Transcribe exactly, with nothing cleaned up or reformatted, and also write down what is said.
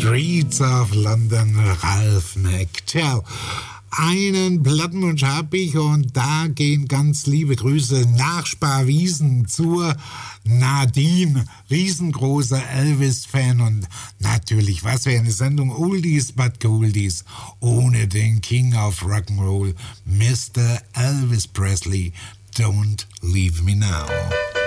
Streets of London, Ralph McTell. Einen Plattenwunsch habe ich und da gehen ganz liebe Grüße nach Sparwiesen zur Nadine, riesengroßer Elvis-Fan und natürlich, was wäre eine Sendung Oldies but Goldies ohne den King of Rock'n'Roll, Mister Elvis Presley. Don't leave me now.